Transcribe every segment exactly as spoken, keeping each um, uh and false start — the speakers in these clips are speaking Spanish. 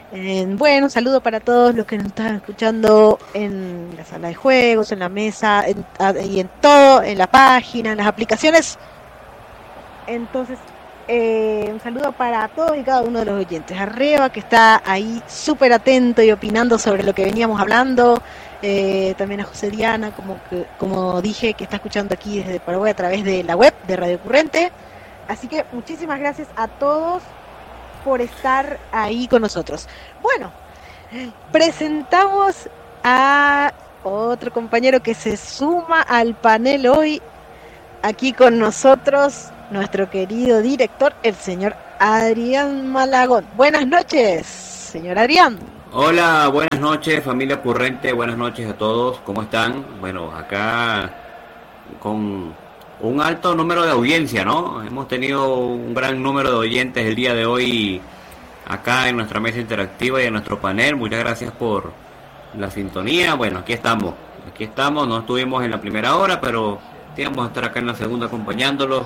Eh, bueno, un saludo para todos los que nos están escuchando en la sala de juegos, en la mesa en, a, y en todo, en la página, en las aplicaciones. Entonces, eh, un saludo para todos y cada uno de los oyentes. Arriba, que está ahí súper atento y opinando sobre lo que veníamos hablando. Eh, también a José Diana, como, que, como dije, que está escuchando aquí desde Paraguay a través de la web de Radio Currente. Así que muchísimas gracias a todos por estar ahí con nosotros. Bueno, presentamos a otro compañero que se suma al panel hoy, aquí con nosotros, nuestro querido director, el señor Adrián Malagón. Buenas noches, señor Adrián. Hola, buenas noches, familia Currente, buenas noches a todos, ¿cómo están? Bueno, acá con un alto número de audiencia, ¿no? Hemos tenido un gran número de oyentes el día de hoy acá en nuestra mesa interactiva y en nuestro panel. Muchas gracias por la sintonía. Bueno, aquí estamos, aquí estamos, no estuvimos en la primera hora, pero íbamos a estar acá en la segunda acompañándolos.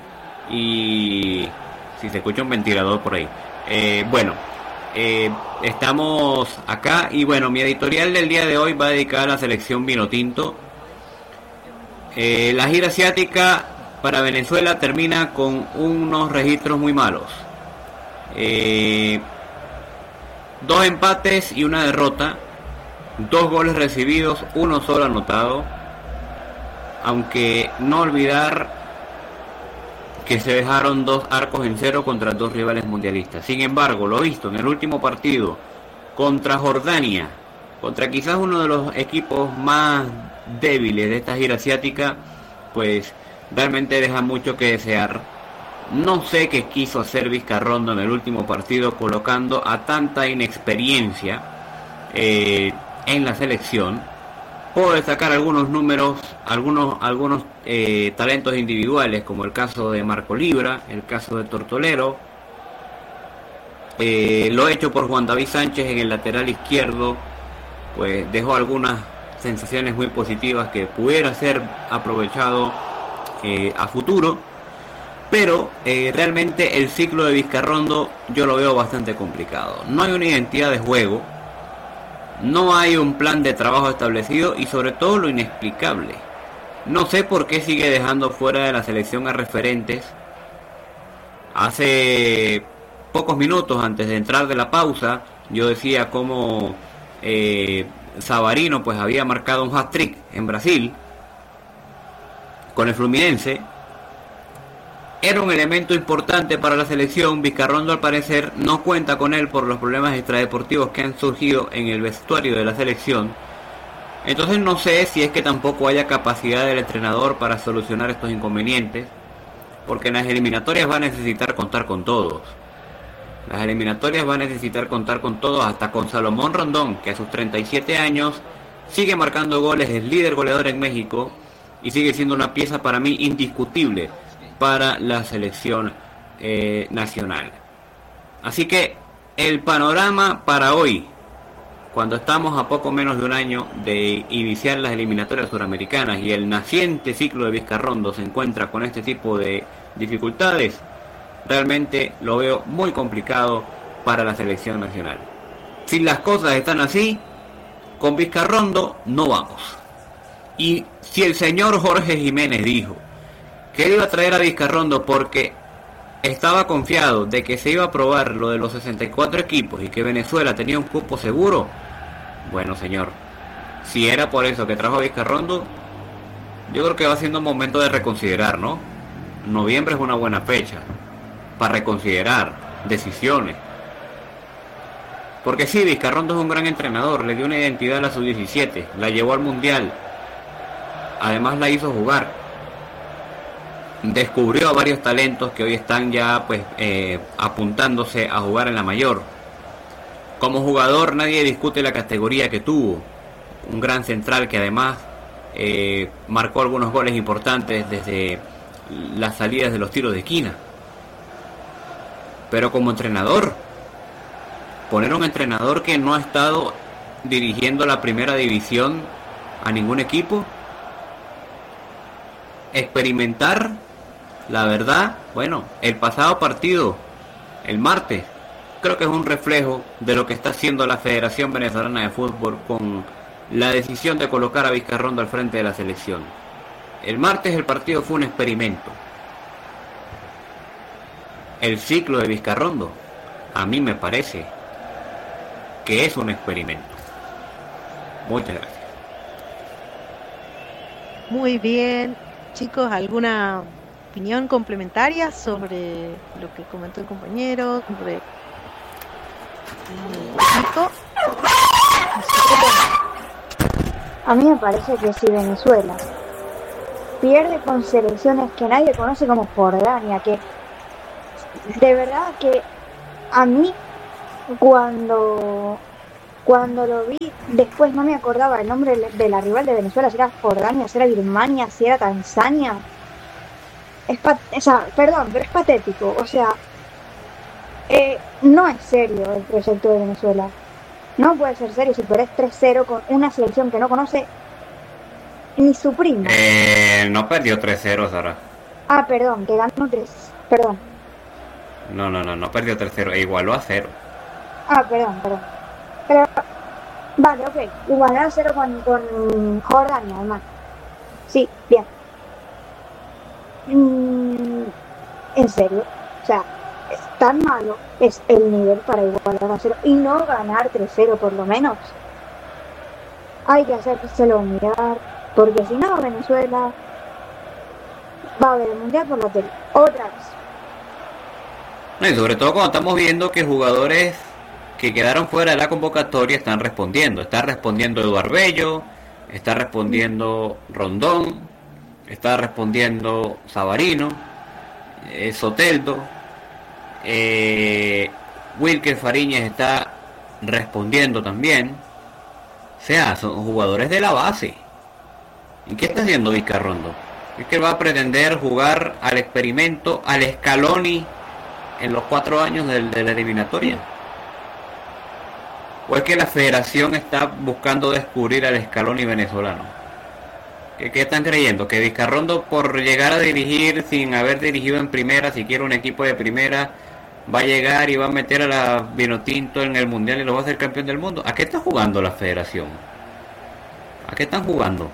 Y si se escucha un ventilador por ahí. Eh, bueno, eh, estamos acá y bueno, mi editorial del día de hoy va dedicada a la selección Vinotinto. Eh, la gira asiática para Venezuela termina con unos registros muy malos. Eh, dos empates y una derrota, dos goles recibidos, uno solo anotado. Aunque no olvidar que se dejaron dos arcos en cero contra dos rivales mundialistas. Sin embargo, lo visto en el último partido contra Jordania, contra quizás uno de los equipos más débiles de esta gira asiática, pues realmente deja mucho que desear. No sé qué quiso hacer Vizcarrondo en el último partido, colocando a tanta inexperiencia eh, en la selección. Puedo destacar algunos números, algunos algunos eh, talentos individuales, como el caso de Marco Libra, el caso de Tortolero. Eh, lo hecho por Juan David Sánchez en el lateral izquierdo, pues dejó algunas sensaciones muy positivas que pudiera ser aprovechado eh, a futuro. Pero eh, realmente el ciclo de Vizcarrondo yo lo veo bastante complicado. No hay una identidad de juego. No hay un plan de trabajo establecido y sobre todo lo inexplicable. No sé por qué sigue dejando fuera de la selección a referentes. Hace pocos minutos antes de entrar de la pausa, yo decía cómo eh, Savarino pues había marcado un hat-trick en Brasil con el Fluminense. Era un elemento importante para la selección. Vizcarrondo al parecer no cuenta con él por los problemas extradeportivos que han surgido en el vestuario de la selección. Entonces no sé si es que tampoco haya capacidad del entrenador para solucionar estos inconvenientes, porque en las eliminatorias va a necesitar contar con todos. Las eliminatorias va a necesitar contar con todos, hasta con Salomón Rondón, que a sus treinta y siete años sigue marcando goles, es líder goleador en México y sigue siendo una pieza para mí indiscutible para la selección eh, nacional. Así que el panorama para hoy, cuando estamos a poco menos de un año de iniciar las eliminatorias suramericanas y el naciente ciclo de Vizcarrondo se encuentra con este tipo de dificultades, realmente lo veo muy complicado para la selección nacional. Si las cosas están así, con Vizcarrondo no vamos. Y si el señor Jorge Jiménez dijo que él iba a traer a Vizcarrondo porque estaba confiado de que se iba a aprobar lo de los sesenta y cuatro equipos y que Venezuela tenía un cupo seguro, bueno, señor, si era por eso que trajo a Vizcarrondo, yo creo que va siendo un momento de reconsiderar, ¿no? Noviembre es una buena fecha para reconsiderar decisiones. Porque sí, Vizcarrondo es un gran entrenador, le dio una identidad a la sub diecisiete, la llevó al mundial, además la hizo jugar. Descubrió a varios talentos que hoy están ya pues eh, apuntándose a jugar en la mayor. Como jugador nadie discute la categoría que tuvo. Un gran central que además eh, marcó algunos goles importantes desde las salidas de los tiros de esquina. Pero como entrenador, poner un entrenador que no ha estado dirigiendo la primera división a ningún equipo, experimentar. La verdad, bueno, el pasado partido, el martes, creo que es un reflejo de lo que está haciendo la Federación Venezolana de Fútbol con la decisión de colocar a Vizcarrondo al frente de la selección. El martes el partido fue un experimento. El ciclo de Vizcarrondo, a mí me parece que es un experimento. Muchas gracias. Muy bien, chicos, ¿alguna opinión complementaria sobre lo que comentó el compañero, sobre el equipo? A mí me parece que si Venezuela pierde con selecciones que nadie conoce como Jordania, que de verdad que a mí cuando cuando lo vi después no me acordaba el nombre de la rival de Venezuela, si era Jordania, si era Birmania, si era Tanzania. Es pat- o sea, perdón, pero es patético. O sea, eh, no es serio el proyecto de Venezuela. No puede ser serio si perdés tres cero con una selección que no conoce ni su primo. Eh, no perdió tres cero, Sara. Ah, perdón, que ganó tres. Perdón. No, no, no, no perdió tres cero, e igualó a cero. Ah, perdón, perdón. Pero, vale, ok. Igualar a cero con, con Jordania, además. Sí, bien. Mm, en serio. O sea, es tan malo es el nivel para igualar a cero y no ganar tres cero por lo menos. Hay que hacérselo mirar, porque si no, Venezuela va a ver el mundial por la tele. Otra vez. No, y sobre todo cuando estamos viendo que jugadores que quedaron fuera de la convocatoria están respondiendo. Está respondiendo Eduardo Bello, está respondiendo Rondón, está respondiendo Savarino, eh, Soteldo, eh, Wilker Fariñez está respondiendo también. O sea, son jugadores de la base. ¿Y qué está haciendo Vizcarrondo? Es que va a pretender jugar al experimento, al Scaloni en los cuatro años de, de la eliminatoria. ¿O es que la federación está buscando descubrir al Scaloni venezolano? ¿Qué, qué están creyendo? ¿Que Vizcarrondo, por llegar a dirigir sin haber dirigido en primera, siquiera un equipo de primera, va a llegar y va a meter a la Vinotinto en el mundial y lo va a hacer campeón del mundo? ¿A qué está jugando la federación? ¿A qué están jugando?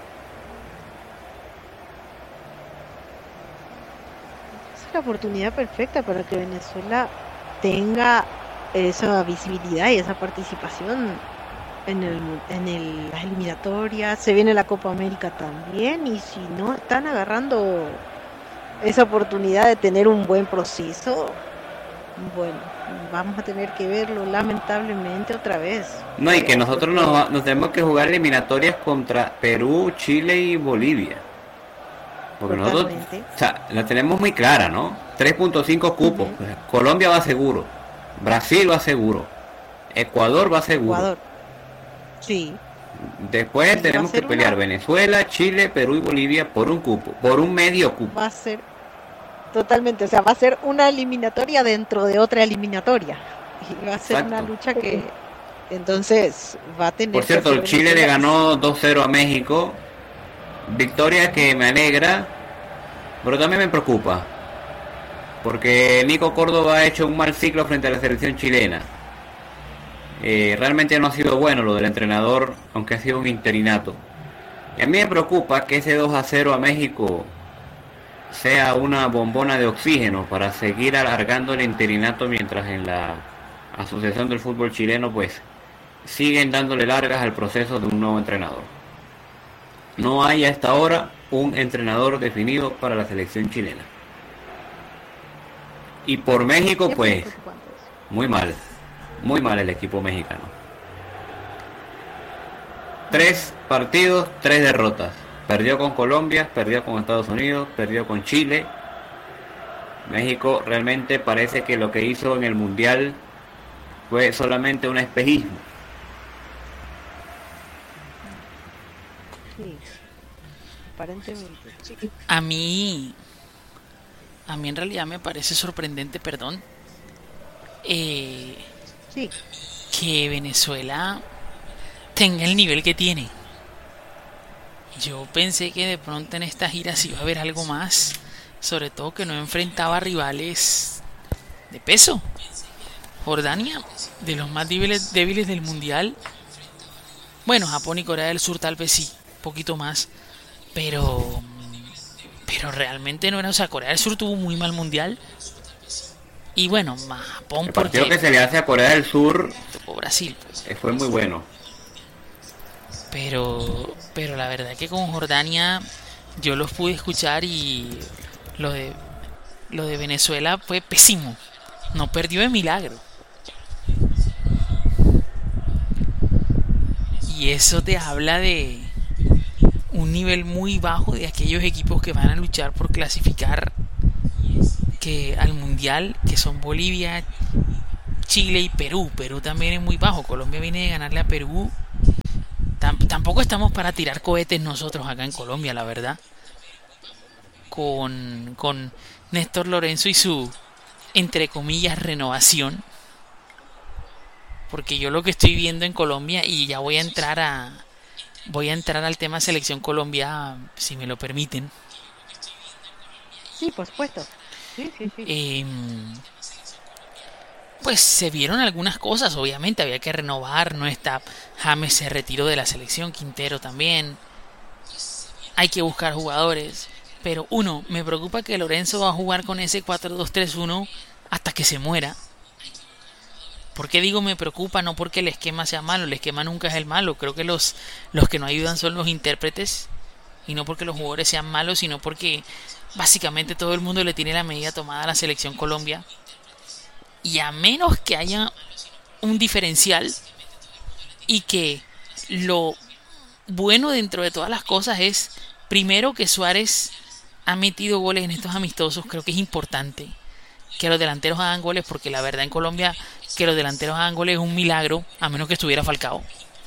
Es la oportunidad perfecta para que Venezuela tenga esa visibilidad y esa participación en el en el, las eliminatorias. Se viene la Copa América también, y si no están agarrando esa oportunidad de tener un buen proceso, bueno, vamos a tener que verlo lamentablemente otra vez. No, y que nosotros nos, nos tenemos que jugar eliminatorias contra Perú, Chile y Bolivia. Porque nosotros, o sea, la tenemos muy clara, ¿no? tres punto cinco cupos. Uh-huh. Colombia va seguro. Brasil va seguro. Ecuador va seguro. Ecuador. Sí. Después sí, tenemos que pelear una... Venezuela, Chile, Perú y Bolivia por un cupo, por un medio cupo. Va a ser totalmente, o sea, va a ser una eliminatoria dentro de otra eliminatoria. Y va a ser Exacto. Una lucha que entonces va a tener. Por cierto, el Chile le ganó dos cero a México. Victoria que me alegra, pero también me preocupa. Porque Nico Córdoba ha hecho un mal ciclo frente a la selección chilena. Eh, realmente no ha sido bueno lo del entrenador, aunque ha sido un interinato. Y a mí me preocupa que ese dos a cero a México sea una bombona de oxígeno para seguir alargando el interinato, mientras en la Asociación del Fútbol Chileno pues siguen dándole largas al proceso de un nuevo entrenador. No hay a esta hora un entrenador definido para la selección chilena. Y por México pues muy mal, muy mal el equipo mexicano. Tres partidos, tres derrotas. Perdió con Colombia, perdió con Estados Unidos, perdió con Chile. México realmente parece que lo que hizo en el Mundial fue solamente un espejismo. Sí, aparentemente. A mí, a mí en realidad me parece sorprendente, perdón, eh, sí. que Venezuela tenga el nivel que tiene. Yo pensé que de pronto en esta gira sí iba a haber algo más, sobre todo que no enfrentaba rivales de peso. Jordania, de los más débiles, débiles del mundial. Bueno, Japón y Corea del Sur tal vez sí, un poquito más, pero pero realmente no era, o sea, Corea del Sur tuvo muy mal mundial. Y bueno, más Japón El partido porque que se le hace a Corea del Sur tocó Brasil, pues. eh, fue muy bueno. Pero pero la verdad que con Jordania yo los pude escuchar y lo de lo de Venezuela fue pésimo. No perdió de milagro. Y eso te habla de un nivel muy bajo de aquellos equipos que van a luchar por clasificar que al mundial, que son Bolivia, Chile y Perú. Perú también es muy bajo. Colombia viene de ganarle a Perú. Tamp- tampoco estamos para tirar cohetes nosotros acá en Colombia, la verdad. Con, con Néstor Lorenzo y su, entre comillas, renovación. Porque yo lo que estoy viendo en Colombia, y ya voy a entrar a voy a entrar al tema selección Colombia, si me lo permiten. Sí, por supuesto. Sí, sí, sí. Eh, pues se vieron algunas cosas, obviamente había que renovar, no está, James se retiró de la selección, Quintero también, hay que buscar jugadores, pero uno, me preocupa que Lorenzo va a jugar con ese cuatro dos tres uno hasta que se muera. ¿Por qué digo me preocupa? No porque el esquema sea malo, el esquema nunca es el malo, creo que los, los que no ayudan son los intérpretes, y no porque los jugadores sean malos, sino porque básicamente todo el mundo le tiene la medida tomada a la selección Colombia. Y a menos que haya un diferencial y que lo bueno dentro de todas las cosas es, primero, que Suárez ha metido goles en estos amistosos, creo que es importante que los delanteros hagan goles, porque la verdad en Colombia que los delanteros hagan goles es un milagro, a menos que estuviera Falcao.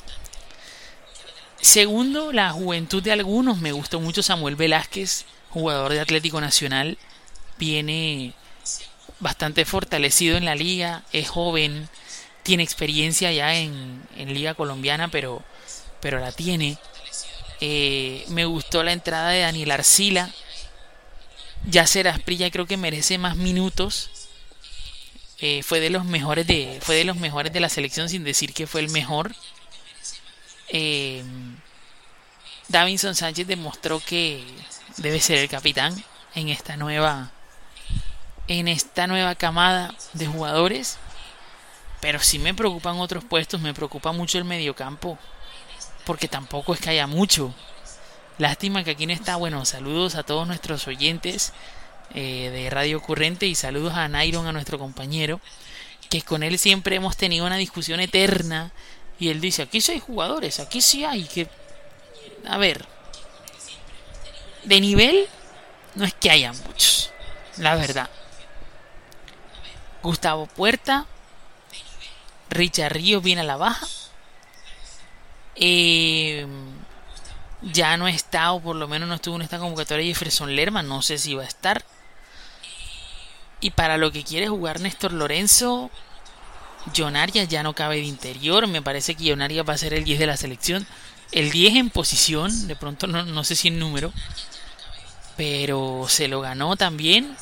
Segundo, la juventud de algunos. Me gustó mucho Samuel Velázquez, jugador de Atlético Nacional, viene bastante fortalecido en la liga, es joven, tiene experiencia ya en, en liga colombiana, pero, pero la tiene. Eh, me gustó la entrada de Daniel Arcila. Yacer Asprilla creo que merece más minutos. Eh, fue de los mejores de fue de los mejores de la selección, sin decir que fue el mejor. Eh, Davinson Sánchez demostró que debe ser el capitán en esta nueva en esta nueva camada de jugadores, pero sí me preocupan otros puestos. Me preocupa mucho el mediocampo, porque tampoco es que haya mucho. Lástima que aquí no está. Bueno, saludos a todos nuestros oyentes eh, de Radio Ocurrente, y saludos a Nairon, a nuestro compañero, que con él siempre hemos tenido una discusión eterna, y él dice, aquí sí hay jugadores, aquí sí hay que... A ver, de nivel no es que haya muchos, la verdad. Gustavo Puerta, Richard Ríos viene a la baja. Eh, ya no está, o por lo menos no estuvo en esta convocatoria, Jefferson Lerma, no sé si va a estar. Y para lo que quiere jugar Néstor Lorenzo, John Arias ya no cabe de interior. Me parece que John Arias va a ser el diez de la selección. El diez en posición, de pronto no, no sé si en número, pero se lo ganó también.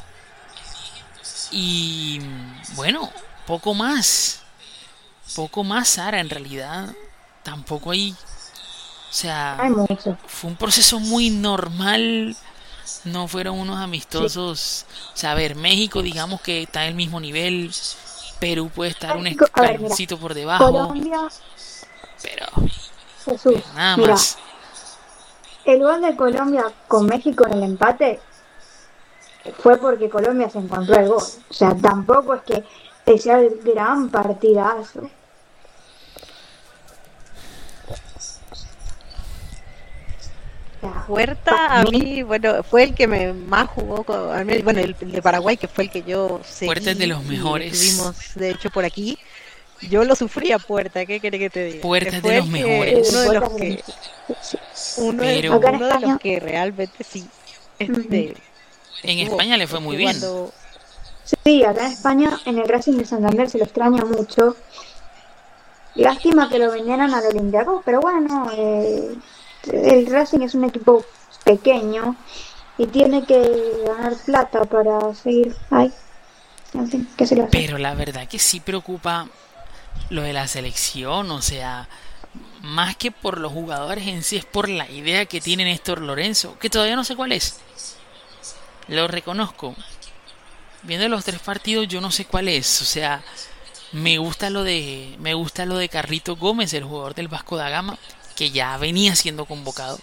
Y bueno, poco más. Poco más, Sara, en realidad. Tampoco hay... O sea, Hay mucho. fue un proceso muy normal. No fueron unos amistosos. Sí. O sea, a ver, México, digamos que está en el mismo nivel. Perú puede estar México, un escaloncito por debajo. Colombia. Pero... Jesús, nada mira, más. El gol de Colombia con México en el empate fue porque Colombia se encontró el gol. O sea, tampoco es que sea el gran partidazo. Puerta, a mí, bueno, fue el que me más jugó, con, bueno, el, el de Paraguay, que fue el que yo seguí. Puerta es de los mejores. Estuvimos, de hecho, por aquí. Yo lo sufrí a Puerta, ¿qué querés que te diga? Puerta es de los mejores. Uno de los que, uno, Pero... de, uno de los que realmente sí. Este, en España le fue muy bien. Cuando... Sí, acá en España, en el Racing de Santander se lo extraña mucho. Lástima que lo vendieran al Olympiacos, pero bueno, eh, el Racing es un equipo pequeño y tiene que ganar plata para seguir ahí. En fin, ¿qué se lo hace? Pero la verdad que sí preocupa lo de la selección, o sea, más que por los jugadores en sí, es por la idea que tiene Néstor Lorenzo, que todavía no sé cuál es. Lo reconozco. Viendo los tres partidos, yo no sé cuál es. O sea, me gusta lo de, me gusta lo de Carlito Gómez, el jugador del Vasco da Gama, que ya venía siendo convocado.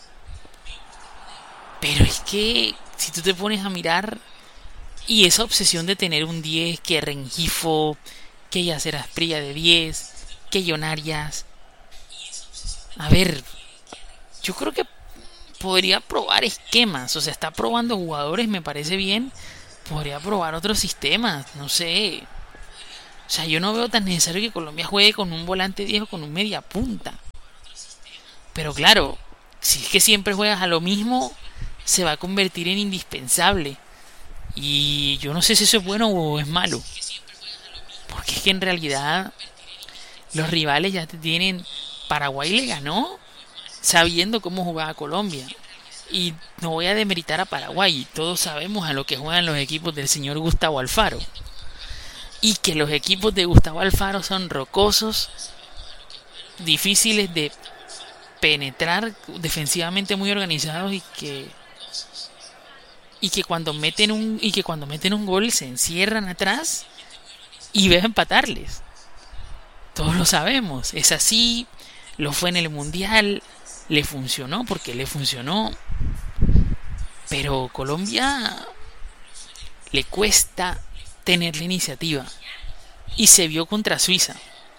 Pero es que si tú te pones a mirar, y esa obsesión de tener un diez, que Rengifo, que Yacer Asprilla de diez, que John Arias. A ver, yo creo que podría probar esquemas, o sea, está probando jugadores, me parece bien. Podría probar otros sistemas, no sé. O sea, yo no veo tan necesario que Colombia juegue con un volante diez o con un media punta. Pero claro, si es que siempre juegas a lo mismo, se va a convertir en indispensable. Y yo no sé si eso es bueno o es malo. Porque es que en realidad los rivales ya te tienen... Paraguay le ganó sabiendo cómo jugaba Colombia. Y no voy a demeritar a Paraguay. Todos sabemos a lo que juegan los equipos del señor Gustavo Alfaro. Y que los equipos de Gustavo Alfaro son rocosos, difíciles de penetrar, defensivamente muy organizados, y que y que cuando meten un y que cuando meten un gol se encierran atrás y ven empatarles. Todos lo sabemos, es así. Lo fue en el Mundial, le funcionó porque le funcionó. Pero Colombia le cuesta tener la iniciativa. Y se vio contra Suiza.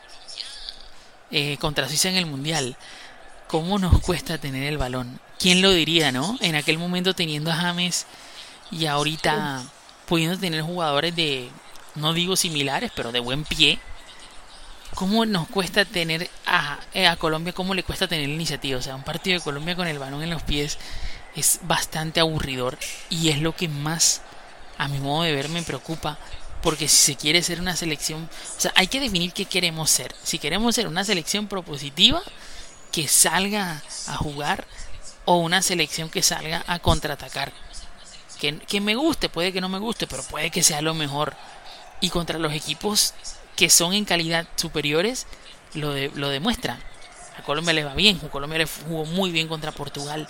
Eh, contra Suiza en el Mundial. ¿Cómo nos cuesta tener el balón? ¿Quién lo diría, no? En aquel momento teniendo a James y ahorita pudiendo tener jugadores de, no digo similares, pero de buen pie. ¿Cómo nos cuesta tener a, a Colombia, cómo le cuesta tener la iniciativa? O sea, un partido de Colombia con el balón en los pies es bastante aburridor, y es lo que más, a mi modo de ver, me preocupa. Porque si se quiere ser una selección, o sea, hay que definir qué queremos ser. Si queremos ser una selección propositiva que salga a jugar, o una selección que salga a contraatacar. Que, que me guste, puede que no me guste, pero puede que sea lo mejor. Y contra los equipos que son en calidad superiores, lo, de, lo demuestra. A Colombia le va bien, a Colombia le jugó muy bien contra Portugal.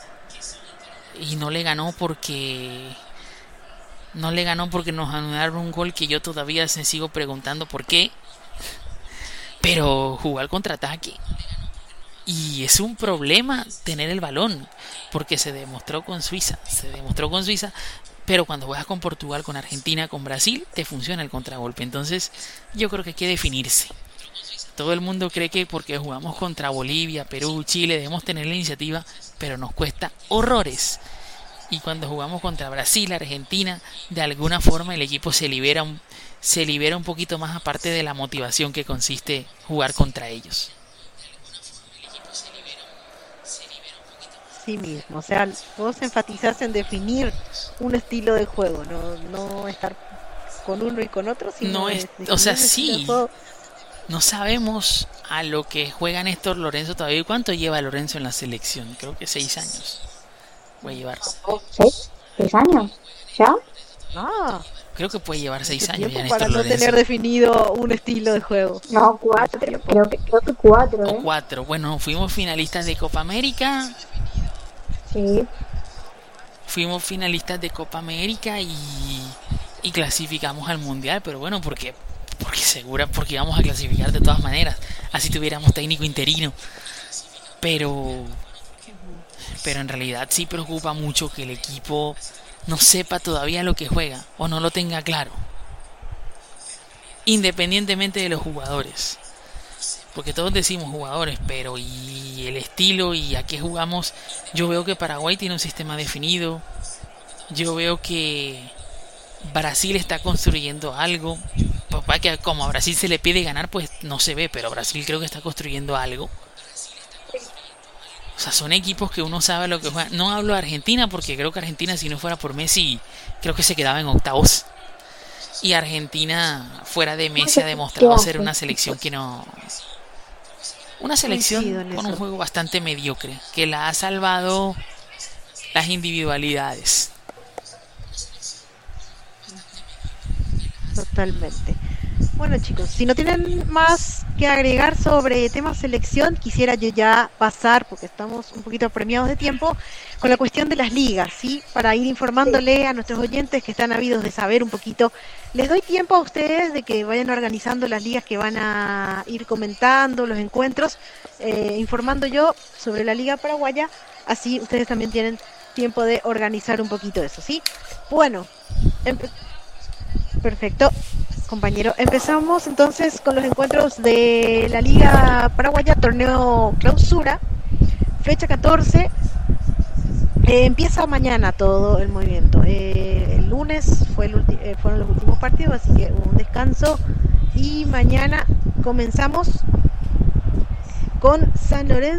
Y no le ganó porque... No le ganó porque nos anularon un gol que yo todavía se sigo preguntando por qué. Pero jugó al contraataque. Y es un problema tener el balón, porque se demostró con Suiza. Se demostró con Suiza. Pero cuando juegas con Portugal, con Argentina, con Brasil, te funciona el contragolpe. Entonces yo creo que hay que definirse. Todo el mundo cree que porque jugamos contra Bolivia, Perú, Chile, debemos tener la iniciativa, pero nos cuesta horrores. Y cuando jugamos contra Brasil, Argentina, de alguna forma el equipo se libera un, se libera un poquito más, aparte de la motivación que consiste jugar contra ellos. Sí mismo, o sea, vos enfatizás en definir un estilo de juego, no, no estar con uno y con otro, sino no es, o sea, sí, no sabemos a lo que juega Néstor Lorenzo todavía. ¿Cuánto lleva Lorenzo en la selección? Creo que seis años. Voy a llevar. ¿Seis? ¿Seis años? ¿Ya? Ah, creo que puede llevar seis años ya Néstor para no Lorenzo. tener definido un estilo de juego. No, cuatro, creo que, creo que cuatro, ¿eh? O cuatro. Bueno, fuimos finalistas de Copa América. Sí. Fuimos finalistas de Copa América y, y clasificamos al Mundial, pero bueno, porque porque segura, porque íbamos a clasificar de todas maneras, así tuviéramos técnico interino. Pero pero en realidad sí preocupa mucho que el equipo no sepa todavía lo que juega o no lo tenga claro, independientemente de los jugadores. Porque todos decimos jugadores, pero y el estilo y a qué jugamos. Yo veo que Paraguay tiene un sistema definido. Yo veo que Brasil está construyendo algo. Papá, que como a Brasil se le pide ganar, pues no se ve, pero Brasil creo que está construyendo algo. O sea, son equipos que uno sabe lo que juega. No hablo de Argentina, porque creo que Argentina, si no fuera por Messi, creo que se quedaba en octavos. Y Argentina, fuera de Messi, ha demostrado ser una selección que no... Una selección con un juego bastante mediocre, que la ha salvado las individualidades. totalmente. Bueno chicos, si no tienen más que agregar sobre tema selección, quisiera yo ya pasar, porque estamos un poquito apremiados de tiempo, con la cuestión de las ligas, ¿sí? Para ir informándole a nuestros oyentes que están ávidos de saber un poquito. Les doy tiempo a ustedes de que vayan organizando las ligas que van a ir comentando, los encuentros, eh, informando yo sobre la Liga Paraguaya, así ustedes también tienen tiempo de organizar un poquito eso, ¿sí? Bueno, empe- perfecto. Compañero, empezamos entonces con los encuentros de la Liga Paraguaya, torneo clausura, fecha catorce, eh, empieza mañana todo el movimiento, eh, el lunes fue el ulti- eh, fueron los últimos partidos, así que hubo un descanso y mañana comenzamos con San Lorenzo